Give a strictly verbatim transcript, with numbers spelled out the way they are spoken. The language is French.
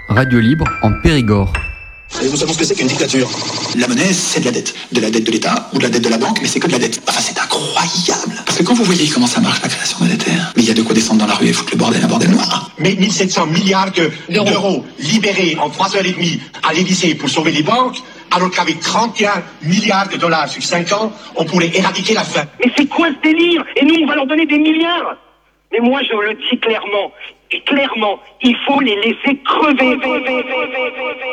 radio libre en Périgord. Vous savez ce que c'est qu'une dictature? La monnaie, c'est de la dette. De la dette de l'État ou de la dette de la banque, mais c'est que de la dette. Enfin, c'est incroyable. Parce que quand vous voyez comment ça marche, la création monétaire, mais il y a de quoi descendre dans la rue et foutre le bordel, un bordel noir. Mais mille sept cents milliards de- d'euros libérés en trois heures et demie à l'Élysée pour sauver les banques, alors qu'avec trente et un milliards de dollars sur cinq ans, on pourrait éradiquer la faim. Mais c'est quoi ce délire? Et nous, on va leur donner des milliards? Mais moi, je le dis clairement, et clairement, il faut les laisser crever.